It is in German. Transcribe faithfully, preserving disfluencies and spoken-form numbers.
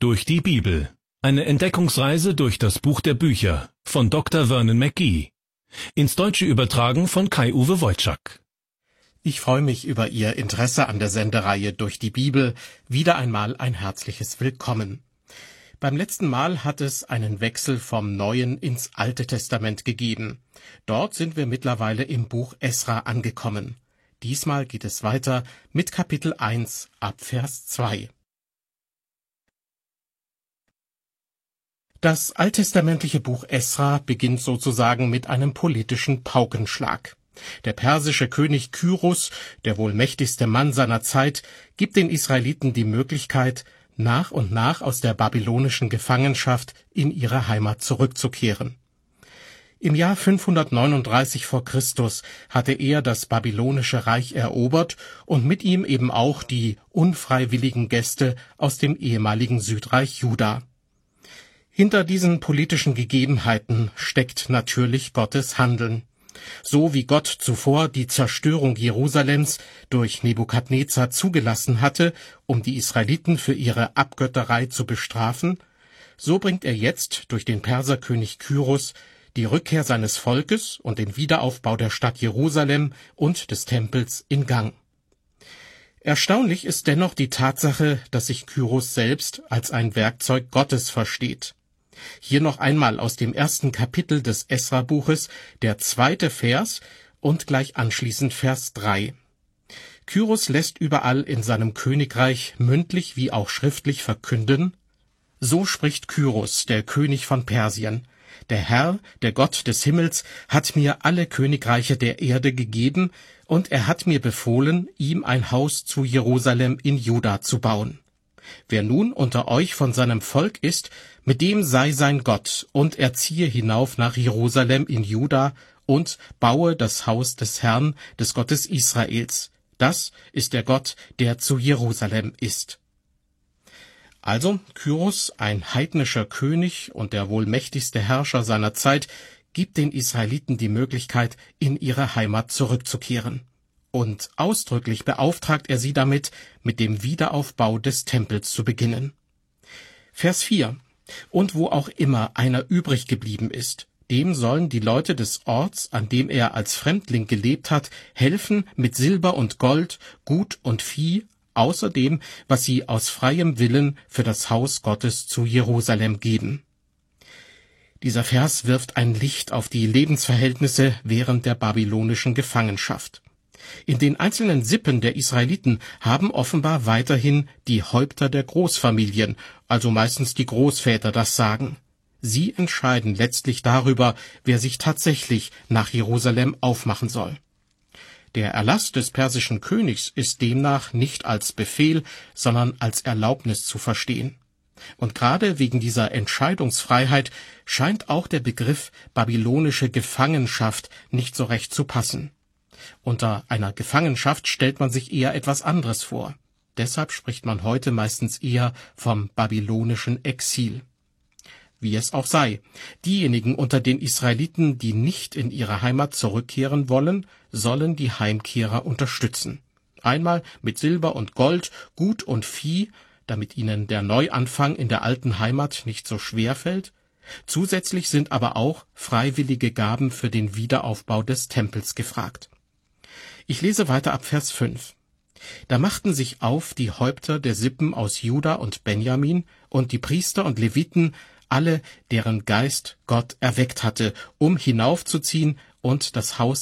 Durch die Bibel. Eine Entdeckungsreise durch das Buch der Bücher von Doktor Vernon McGee. Ins Deutsche übertragen von Kai-Uwe Wojczak. Ich freue mich über Ihr Interesse an der Sendereihe Durch die Bibel. Wieder einmal ein herzliches Willkommen. Beim letzten Mal hat es einen Wechsel vom Neuen ins Alte Testament gegeben. Dort sind wir mittlerweile im Buch Esra angekommen. Diesmal geht es weiter mit Kapitel eins ab Vers zwei. Das alttestamentliche Buch Esra beginnt sozusagen mit einem politischen Paukenschlag. Der persische König Kyros, der wohl mächtigste Mann seiner Zeit, gibt den Israeliten die Möglichkeit, nach und nach aus der babylonischen Gefangenschaft in ihre Heimat zurückzukehren. Im Jahr fünfhundertneununddreißig vor Christus hatte er das babylonische Reich erobert und mit ihm eben auch die unfreiwilligen Gäste aus dem ehemaligen Südreich Juda. Hinter diesen politischen Gegebenheiten steckt natürlich Gottes Handeln. So wie Gott zuvor die Zerstörung Jerusalems durch Nebukadnezar zugelassen hatte, um die Israeliten für ihre Abgötterei zu bestrafen, so bringt er jetzt durch den Perserkönig Kyros die Rückkehr seines Volkes und den Wiederaufbau der Stadt Jerusalem und des Tempels in Gang. Erstaunlich ist dennoch die Tatsache, dass sich Kyros selbst als ein Werkzeug Gottes versteht. Hier noch einmal aus dem ersten Kapitel des Esra-Buches, der zweite Vers und gleich anschließend Vers drei. Kyros lässt überall in seinem Königreich mündlich wie auch schriftlich verkünden: So spricht Kyros, der König von Persien: Der Herr, der Gott des Himmels, hat mir alle Königreiche der Erde gegeben, und er hat mir befohlen, ihm ein Haus zu Jerusalem in Juda zu bauen. Wer nun unter euch von seinem Volk ist, mit dem sei sein Gott, und er ziehe hinauf nach Jerusalem in Juda und baue das Haus des Herrn, des Gottes Israels. Das ist der Gott, der zu Jerusalem ist. Also, Kyros, ein heidnischer König und der wohl mächtigste Herrscher seiner Zeit, gibt den Israeliten die Möglichkeit, in ihre Heimat zurückzukehren. Und ausdrücklich beauftragt er sie damit, mit dem Wiederaufbau des Tempels zu beginnen. Vers vier. Und wo auch immer einer übrig geblieben ist, dem sollen die Leute des Orts, an dem er als Fremdling gelebt hat, helfen mit Silber und Gold, Gut und Vieh, außer dem, was sie aus freiem Willen für das Haus Gottes zu Jerusalem geben. Dieser Vers wirft ein Licht auf die Lebensverhältnisse während der babylonischen Gefangenschaft. In den einzelnen Sippen der Israeliten haben offenbar weiterhin die Häupter der Großfamilien, also meistens die Großväter, das Sagen. Sie entscheiden letztlich darüber, wer sich tatsächlich nach Jerusalem aufmachen soll. Der Erlass des persischen Königs ist demnach nicht als Befehl, sondern als Erlaubnis zu verstehen. Und gerade wegen dieser Entscheidungsfreiheit scheint auch der Begriff babylonische Gefangenschaft nicht so recht zu passen. Unter einer Gefangenschaft stellt man sich eher etwas anderes vor. Deshalb spricht man heute meistens eher vom babylonischen Exil. Wie es auch sei, diejenigen unter den Israeliten, die nicht in ihre Heimat zurückkehren wollen, sollen die Heimkehrer unterstützen. Einmal mit Silber und Gold, Gut und Vieh, damit ihnen der Neuanfang in der alten Heimat nicht so schwer fällt. Zusätzlich sind aber auch freiwillige Gaben für den Wiederaufbau des Tempels gefragt. Ich lese weiter ab Vers fünf. Da machten sich auf die Häupter der Sippen aus Juda und Benjamin und die Priester und Leviten, alle, deren Geist Gott erweckt hatte, um hinaufzuziehen und das Haus